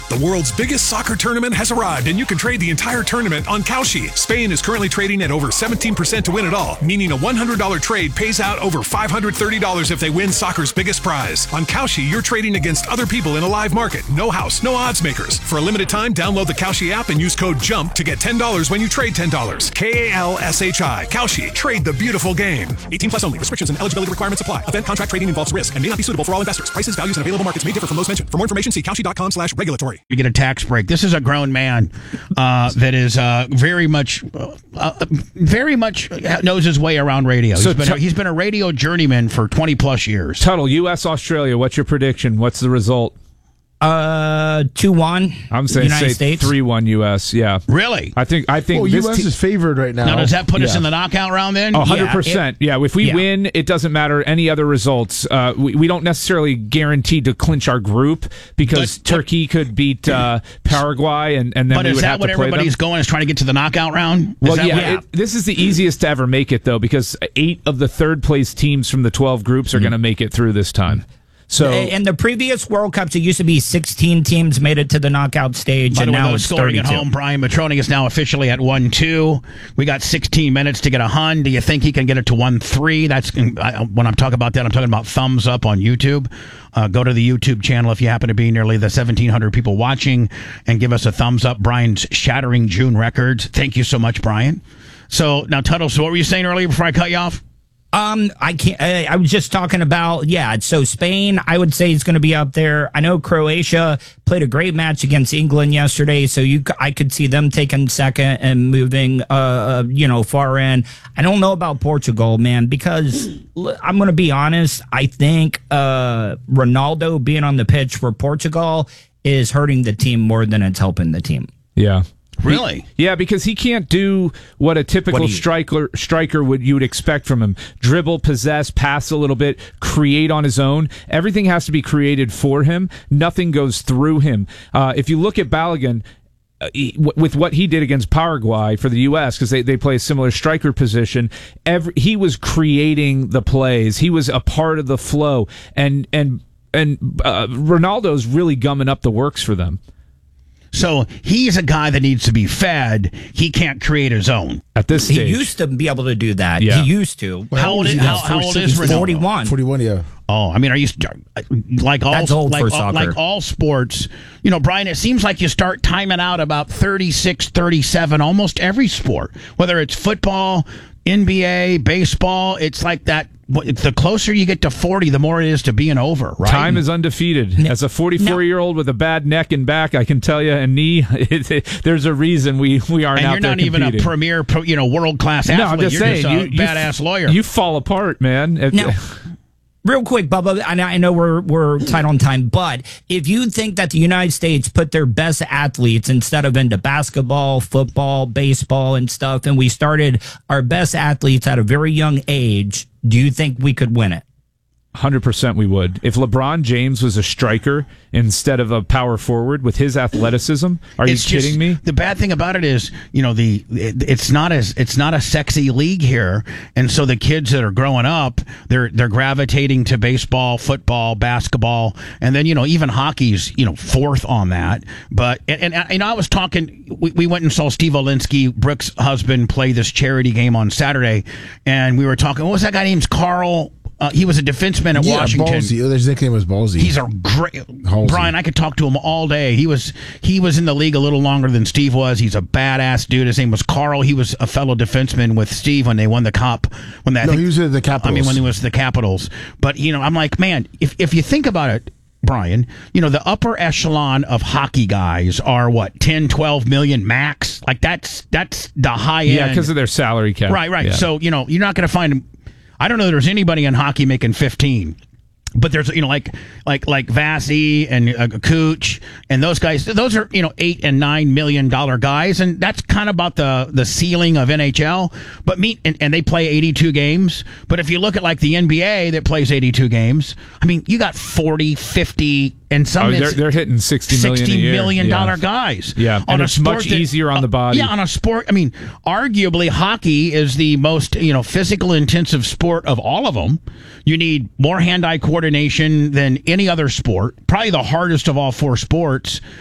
The world's biggest soccer tournament has arrived, and you can trade the entire tournament on Kalshi. Spain is currently trading at over 17% to win it all, meaning a $100 trade pays out over $530 if they win soccer's biggest prize. On Kalshi, you're trading against other people in a live market. No house, no odds makers. For a limited time, download the Kalshi app and use code JUMP to get $10 when you trade $10. Kalshi. Kalshi. Trade the beautiful game. 18 plus only. Restrictions and eligibility requirements apply. Event contract trading involves risk and may not be suitable for all investors. Prices, values, and available markets may differ from those mentioned. For more information, see Kalshi.com/regulatory. You get a tax break. This is a grown man that is very much knows his way around radio. So he's been a radio journeyman for 20 plus years. Tuttle, U.S. Australia. What's your prediction? What's the result? 2-1. I'm saying United States. 3-1 U.S. Yeah, Really? I think. Well, U.S. is favored right now. Now, does that put us in the knockout round then? 100%. Yeah, if we win, it doesn't matter any other results. We don't necessarily guarantee to clinch our group because Turkey could beat Paraguay, and then but we is would that have what to play everybody's them. going is trying to get to the knockout round? Well, this is the easiest to ever make it though, because 8 of the third place teams from the 12 groups are going to make it through this time. So, in the previous World Cups, it used to be 16 teams made it to the knockout stage, and now it's scoring 32. at home. Brian Matroni is now officially at 1-2. We got 16 minutes to get a hun. Do you think he can get it to 1-3? That's when I'm talking about that. I'm talking about thumbs up on YouTube. Go to the YouTube channel if you happen to be nearly the 1,700 people watching, and give us a thumbs up. Brian's shattering June records. Thank you so much, Brian. So now, Tuttle. So what were you saying earlier before I cut you off? I can't. I was just talking about So Spain, I would say, is going to be up there. I know Croatia played a great match against England yesterday, so I could see them taking second and moving, far in. I don't know about Portugal, man, because I'm going to be honest. I think Ronaldo being on the pitch for Portugal is hurting the team more than it's helping the team. Yeah. Really? Yeah, because he can't do what a typical striker you would expect from him. Dribble, possess, pass a little bit, create on his own. Everything has to be created for him. Nothing goes through him. If you look at Balogun, with what he did against Paraguay for the U.S., because they play a similar striker position, he was creating the plays. He was a part of the flow. And Ronaldo's really gumming up the works for them. So he's a guy that needs to be fed. He can't create his own. At this stage. He used to be able to do that. Yeah. He used to. How old is Ronaldo? 41. 41, yeah. Oh, I mean, are you like all sports? You know, Brian, it seems like you start timing out about 36, 37, almost every sport, whether it's football, NBA, baseball. It's like that. The closer you get to 40, the more it is to being over, right? Time is undefeated. As a 44-year-old with a bad neck and back, I can tell you, and knee, there's a reason we aren't out there competing. And you're not even a premier, world-class athlete. No, I'm just you're saying, just a badass lawyer. You fall apart, man. Now, real quick, Bubba, I know we're tight on time, but if you think that the United States put their best athletes instead of into basketball, football, baseball, and stuff, and we started our best athletes at a very young age, do you think we could win it? 100% we would. If LeBron James was a striker instead of a power forward with his athleticism, are you kidding me? The bad thing about it is, it's not a sexy league here, and so the kids that are growing up, they're gravitating to baseball, football, basketball, and then even hockey's fourth on that. But and I was talking, we went and saw Steve Olinsky, Brooks' husband, play this charity game on Saturday, and we were talking. What was that guy named? Carl. He was a defenseman at Washington. Ballsy. His nickname was Ballsy. He's a great Brian. I could talk to him all day. He was in the league a little longer than Steve was. He's a badass dude. His name was Carl. He was a fellow defenseman with Steve when they won the cup. He was at the Capitals. I mean, when he was the Capitals. But I'm like, man, if you think about it, Brian, the upper echelon of hockey guys are what, 10, 12 million max? Like that's the high end. Yeah, because of their salary cap. Right. Yeah. So you're not going to find. I don't know that there's anybody in hockey making 15, but there's like Vasi and Cooch and those guys. Those are $8 and $9 million guys, and that's kind of about the ceiling of NHL. But and they play 82 games. But if you look at like the NBA that plays 82 games, I mean, you got 40, 50. And some they're hitting $60 million guys. Yeah, and it's much easier on the body. Yeah, on a sport. I mean, arguably, hockey is the most physical intensive sport of all of them. You need more hand-eye coordination than any other sport. Probably the hardest of all 4 sports.